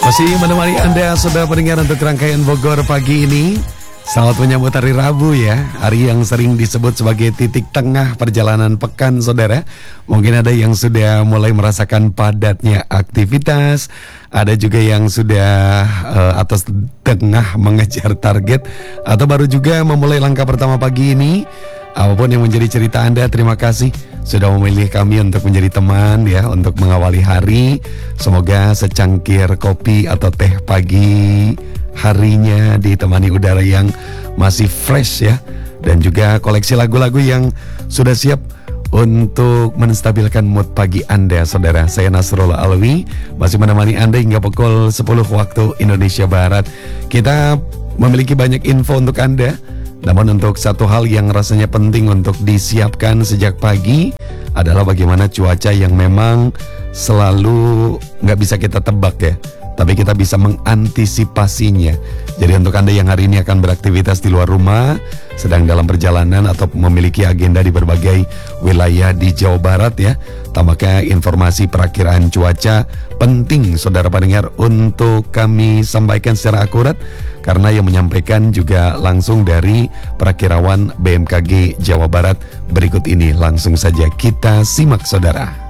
Masih menemani Anda, saudara pendengar, untuk rangkaian Bogor pagi ini. Selamat menyambut hari Rabu ya, hari yang sering disebut sebagai titik tengah perjalanan pekan, saudara. Mungkin ada yang sudah mulai merasakan padatnya aktivitas, ada juga yang sudah atau tengah mengejar target, atau baru juga memulai langkah pertama pagi ini. Apapun yang menjadi cerita Anda, terima kasih sudah memilih kami untuk menjadi teman ya, untuk mengawali hari. Semoga secangkir kopi atau teh pagi harinya ditemani udara yang masih fresh ya, dan juga koleksi lagu-lagu yang sudah siap untuk menstabilkan mood pagi Anda, saudara. Saya Nasrullah Alwi, masih menemani Anda hingga pukul 10 waktu Indonesia Barat. Kita memiliki banyak info untuk Anda, namun untuk satu hal yang rasanya penting untuk disiapkan sejak pagi adalah bagaimana cuaca yang memang selalu nggak bisa kita tebak ya, tapi kita bisa mengantisipasinya. Jadi untuk Anda yang hari ini akan beraktivitas di luar rumah, sedang dalam perjalanan atau memiliki agenda di berbagai wilayah di Jawa Barat ya, tampaknya informasi perakiraan cuaca penting, saudara pendengar, untuk kami sampaikan secara akurat, karena yang menyampaikan juga langsung dari Perakirawan BMKG Jawa Barat. Berikut ini langsung saja kita simak, saudara.